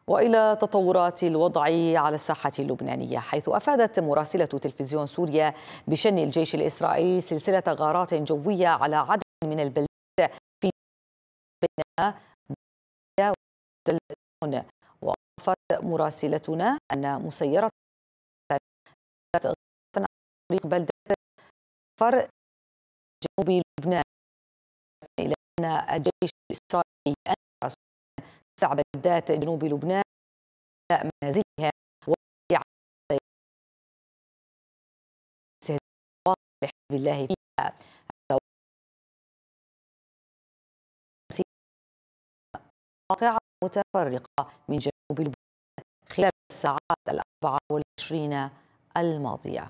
وإلى تطورات الوضع على الساحة اللبنانية، حيث أفادت مراسلة تلفزيون سوريا بشن الجيش الإسرائيلي سلسلة غارات جوية على عدد من البلدات في بين وأضافت مراسلتنا أن مسيرة عن طريق بلدة فر جنوب لبنان، إلى أن الجيش الإسرائيلي أنفى 9 بلدات جنوب لبنان منازلها لحزب الله فيها مواقع متفرقة من جنوب لبنان خلال الساعات 24 الماضية.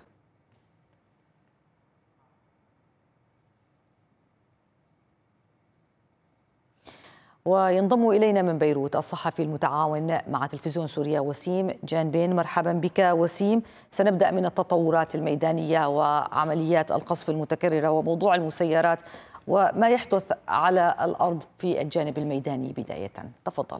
وينضم إلينا من بيروت الصحفي المتعاون مع تلفزيون سوريا وسيم جانبين. مرحبا بك وسيم. سنبدأ من التطورات الميدانية وعمليات القصف المتكررة وموضوع المسيرات وما يحدث على الأرض في الجانب الميداني بداية. تفضل.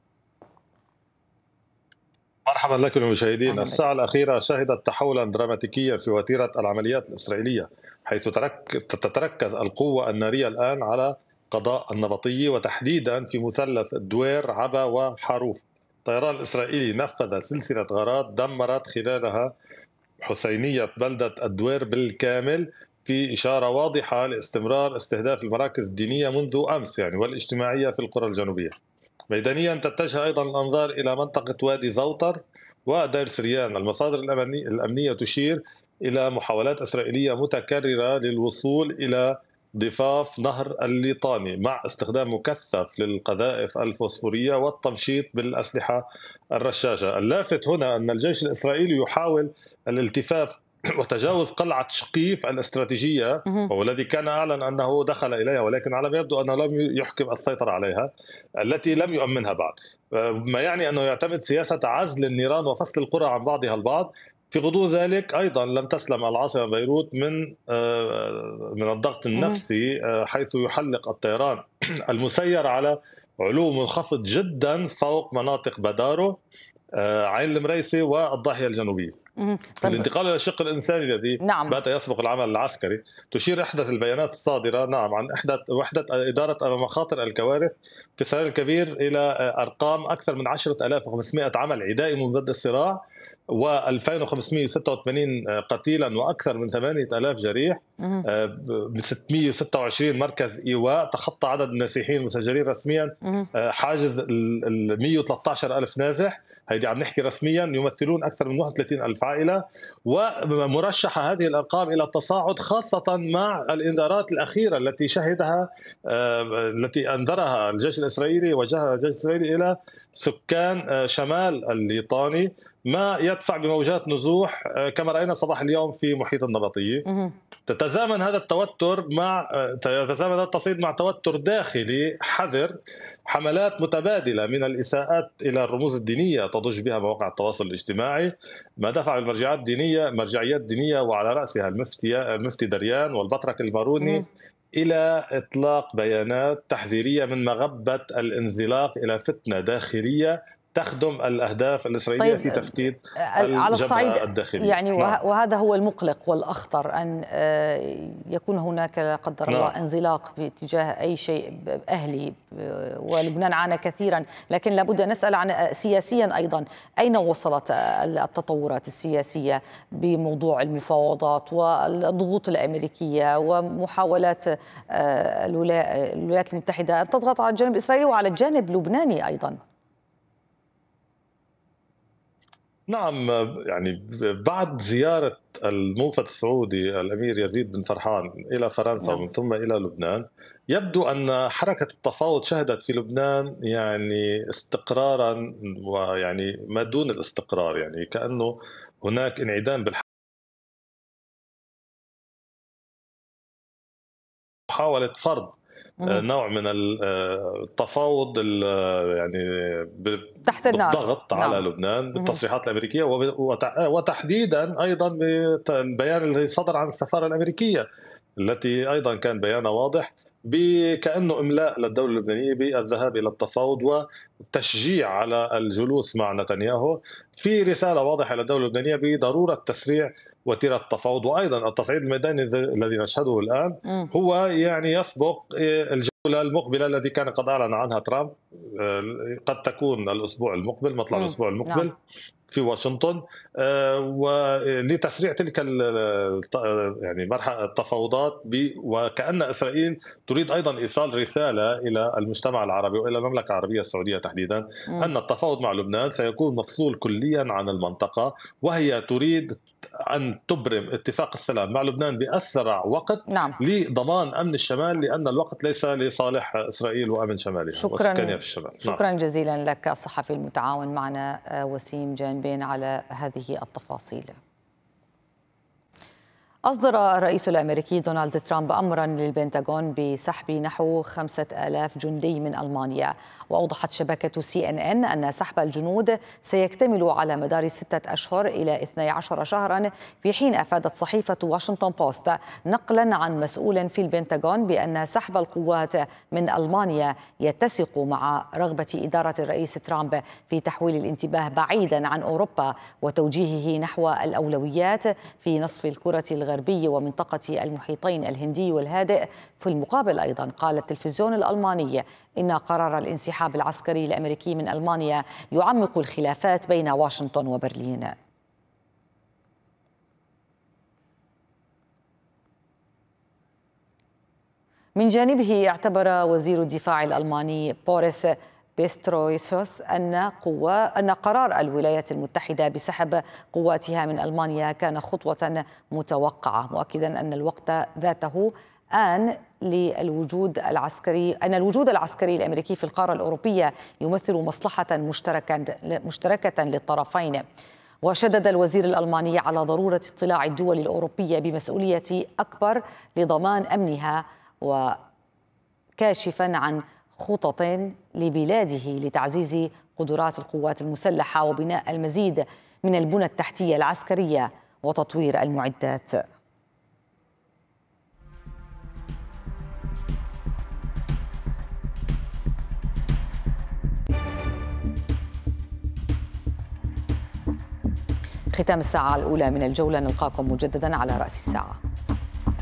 مرحبا لكم المشاهدين. الساعة الأخيرة شهدت تحولا دراماتيكيا في وتيرة العمليات الإسرائيلية، حيث تتركز القوة النارية الآن على قضاء النبطية، وتحديدا في مثلث الدوير عبا وحاروف. الطيران الإسرائيلي نفذ سلسلة غارات دمرت خلالها حسينية بلدة الدوير بالكامل، في إشارة واضحة لاستمرار استهداف المراكز الدينية منذ أمس والاجتماعية في القرى الجنوبية. ميدانيا تتجه أيضا الأنظار إلى منطقة وادي زوطر ودير سريان. المصادر الأمنية تشير إلى محاولات إسرائيلية متكررة للوصول إلى ضفاف نهر الليطاني مع استخدام مكثف للقذائف الفوسفورية والتمشيط بالأسلحة الرشاشة. اللافت هنا أن الجيش الإسرائيلي يحاول الالتفاف وتجاوز قلعة شقيف الاستراتيجية، والذي كان أعلن أنه دخل إليها، ولكن على ما يبدو أنه لم يحكم السيطرة عليها التي لم يؤمنها بعد، ما يعني أنه يعتمد سياسة عزل النيران وفصل القرى عن بعضها البعض. في غضون ذلك أيضا لم تسلم العاصمة بيروت من الضغط النفسي، حيث يحلق الطيران المسير على علو منخفض جدا فوق مناطق بدارو، عين المريسي والضاحية الجنوبية. الانتقال إلى الشق الإنساني الذي بات يسبق العمل العسكري. تشير إحدى البيانات الصادرة عن وحدة إدارة مخاطر الكوارث في سهل الكبير إلى أرقام أكثر من 10,500 عمل عدائي ممتد الصراع، و2586 قتيلا وأكثر من 8,000 جريح، 626 مركز إيواء، تخطى عدد النازحين المسجلين رسميا حاجز 113,000 نازح. هيدي عم نحكي رسميا، يمثلون أكثر من 31,000 عائلة، ومرشحة هذه الأرقام إلى التصاعد، خاصة مع الإنذارات الأخيرة التي أنذرها الجيش الإسرائيلي، وجهها الجيش الإسرائيلي إلى سكان شمال الليطاني، ما يدفع بموجات نزوح كما رأينا صباح اليوم في محيط النبطية. تتزامن هذا التصعيد مع توتر داخلي حذر حملات متبادلة من الإساءات إلى الرموز الدينية تضج بها مواقع التواصل الاجتماعي، ما دفع المرجعيات الدينية وعلى رأسها المفتي دريان والبطرك الماروني إلى إطلاق بيانات تحذيرية من مغبة الانزلاق إلى فتنة داخلية تخدم الأهداف الإسرائيلية في تفتيت على الصعيد الداخلي. يعني وهذا هو المقلق والأخطر، أن يكون هناك لا قدر الله انزلاق باتجاه أي شيء أهلي، ولبنان عانى كثيرا. لكن لابد أن نسأل عن سياسيا أيضا، أين وصلت التطورات السياسية بموضوع المفاوضات والضغوط الأمريكية ومحاولات الولايات المتحدة أن تضغط على الجانب الإسرائيلي وعلى الجانب اللبناني أيضا؟ نعم، يعني بعد زيارة الموفد السعودي الأمير يزيد بن فرحان إلى فرنسا ومن ثم إلى لبنان، يبدو أن حركة التفاوض شهدت في لبنان استقرارا، ويعني ما دون الاستقرار، كأنه هناك انعدام محاولة فرض نوع من التفاوض تحت النار بالضغط على لبنان بالتصريحات الأمريكية، وتحديدا أيضا بالبيان الذي صدر عن السفارة الأمريكية التي أيضا كان بيانها واضح كأنه إملاء للدولة اللبنانية بالذهاب إلى التفاوض والتشجيع على الجلوس مع نتنياهو، في رسالة واضحة للدولة اللبنانية بضرورة تسريع وتيرة التفاوض. وأيضا التصعيد الميداني الذي نشهده الآن هو يعني يسبق الجولة المقبلة التي كان قد أعلن عنها ترامب، قد تكون الأسبوع المقبل، مطلع الأسبوع المقبل في واشنطن، ولتسريع تلك يعني مرحلة التفاوضات. وكأن إسرائيل تريد أيضا إيصال رسالة إلى المجتمع العربي وإلى المملكة العربية السعودية تحديدا أن التفاوض مع لبنان سيكون مفصول كليا عن المنطقة، وهي تريد أن تبرم اتفاق السلام مع لبنان بأسرع وقت لضمان أمن الشمال، لأن الوقت ليس لصالح إسرائيل وأمن شمالها وسكانها في الشمال. شكرا جزيلا لك الصحفي المتعاون معنا وسيم جانبين على هذه التفاصيل. أصدر الرئيس الأمريكي دونالد ترامب أمرا للبنتاغون بسحب نحو 5000 جندي من ألمانيا، وأوضحت شبكة CNN أن سحب الجنود سيكتمل على مدار 6 أشهر إلى 12 شهرا، في حين أفادت صحيفة واشنطن بوست نقلا عن مسؤول في البنتاغون بأن سحب القوات من ألمانيا يتسق مع رغبة إدارة الرئيس ترامب في تحويل الانتباه بعيدا عن أوروبا وتوجيهه نحو الأولويات في نصف الكرة الغربية ومنطقة المحيطين الهندي والهادئ. في المقابل أيضا قال التلفزيون الألماني إن قرار الانسحاب العسكري الأمريكي من ألمانيا يعمق الخلافات بين واشنطن وبرلين. من جانبه اعتبر وزير الدفاع الألماني بوريس بيسترويسوس أن قرار الولايات المتحدة بسحب قواتها من ألمانيا كان خطوة متوقعة، مؤكدا أن الوقت ذاته الوجود العسكري الأمريكي في القارة الأوروبية يمثل مصلحة مشتركة للطرفين. وشدد الوزير الألماني على ضرورة اطلاع الدول الأوروبية بمسؤولية أكبر لضمان أمنها، وكاشفا عن خطط لبلاده لتعزيز قدرات القوات المسلحة وبناء المزيد من البنى التحتية العسكرية وتطوير المعدات. ختام الساعة الأولى من الجولة، نلقاكم مجددا على رأس الساعة.